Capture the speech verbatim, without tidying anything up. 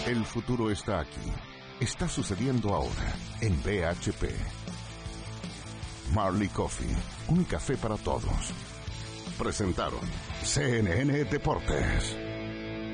El futuro está aquí. Está sucediendo ahora en B H P. Marley Coffee, un café para todos. Presentaron C N N Deportes.